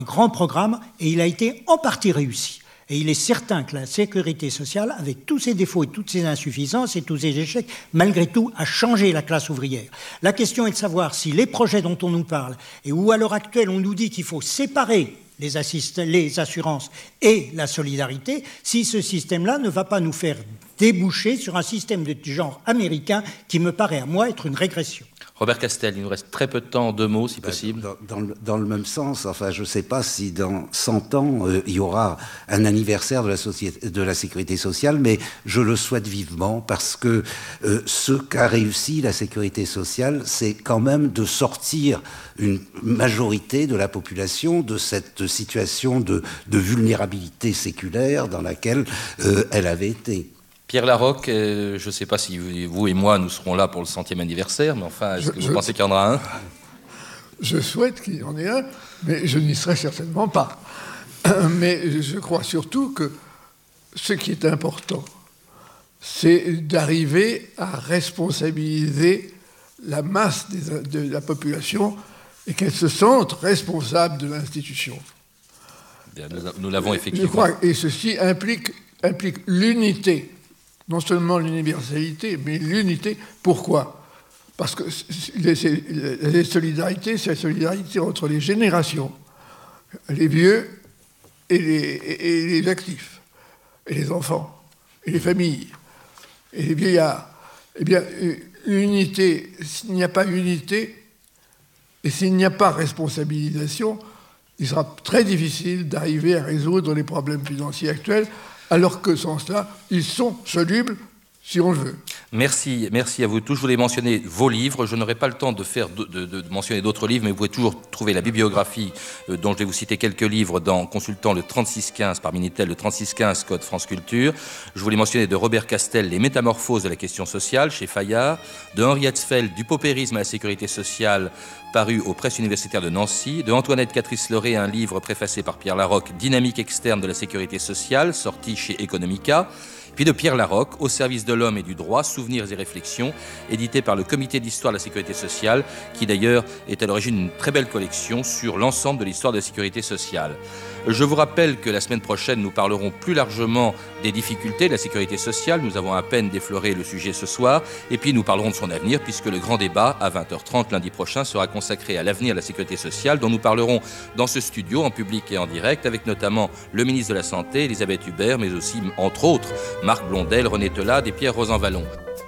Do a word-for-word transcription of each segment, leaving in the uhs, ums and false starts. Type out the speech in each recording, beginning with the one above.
grand programme et il a été en partie réussi. Et il est certain que la sécurité sociale, avec tous ses défauts et toutes ses insuffisances et tous ses échecs, malgré tout, a changé la classe ouvrière. La question est de savoir si les projets dont on nous parle, et où à l'heure actuelle on nous dit qu'il faut séparer les, assist- les assurances et la solidarité, si ce système-là ne va pas nous faire déboucher sur un système de genre américain qui me paraît à moi être une régression. Robert Castel, il nous reste très peu de temps, deux mots si possible. Dans, dans, le, dans le même sens, enfin, je ne sais pas si dans cent ans, euh, il y aura un anniversaire de la, société, de la sécurité sociale, mais je le souhaite vivement parce que euh, ce qu'a réussi la sécurité sociale, c'est quand même de sortir une majorité de la population de cette situation de, de vulnérabilité séculaire dans laquelle euh, elle avait été. Pierre Larocque, euh, je ne sais pas si vous et moi, nous serons là pour le centième anniversaire, mais enfin, est-ce je, que vous je, pensez qu'il y en aura un ? Je souhaite qu'il y en ait un, mais je n'y serai certainement pas. Mais je crois surtout que ce qui est important, c'est d'arriver à responsabiliser la masse des, de la population et qu'elle se sente responsable de l'institution. Bien, nous, nous l'avons effectivement. Je crois, et ceci implique, implique l'unité. Non seulement l'universalité, mais l'unité. Pourquoi ? Parce que les, les solidarités, c'est la solidarité entre les générations, les vieux et les, et les actifs, et les enfants, et les familles, et les vieillards. Eh bien, unité, s'il n'y a pas unité, et s'il n'y a pas responsabilisation, il sera très difficile d'arriver à résoudre les problèmes financiers actuels, alors que sans cela, ils sont solubles si on le veut. Merci, merci à vous tous. Je voulais mentionner vos livres. Je n'aurai pas le temps de, faire, de, de, de mentionner d'autres livres, mais vous pouvez toujours trouver la bibliographie euh, dont je vais vous citer quelques livres en consultant le trente-six quinze par Minitel, le trente-six quinze code France Culture. Je voulais mentionner de Robert Castel, Les métamorphoses de la question sociale, chez Fayard, de Henri Hetzfeld, Du paupérisme à la sécurité sociale, paru aux presses universitaires de Nancy, de Antoinette Catrice-Leray, un livre préfacé par Pierre Larocque, Dynamique externe de la sécurité sociale, sorti chez Economica, puis de Pierre Larocque, Au service de l'homme et du droit, Souvenirs et réflexions, édité par le Comité d'histoire de la sécurité sociale, qui d'ailleurs est à l'origine d'une très belle collection sur l'ensemble de l'histoire de la sécurité sociale. Je vous rappelle que la semaine prochaine, nous parlerons plus largement des difficultés de la sécurité sociale. Nous avons à peine défloré le sujet ce soir. Et puis, nous parlerons de son avenir, puisque le grand débat, à vingt heures trente lundi prochain, sera consacré à l'avenir de la sécurité sociale, dont nous parlerons dans ce studio, en public et en direct, avec notamment le ministre de la Santé, Elisabeth Hubert, mais aussi, entre autres, Marc Blondel, René Telade et Pierre Rosanvallon.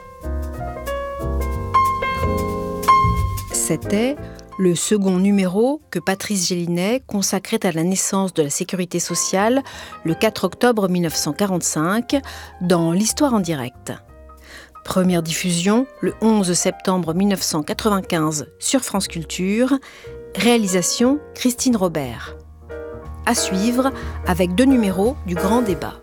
C'était le second numéro que Patrice Gélinet consacrait à la naissance de la sécurité sociale le quatre octobre mille neuf cent quarante-cinq dans l'Histoire en direct. Première diffusion le onze septembre mille neuf cent quatre-vingt-quinze sur France Culture. Réalisation Christine Robert. À suivre avec deux numéros du Grand Débat.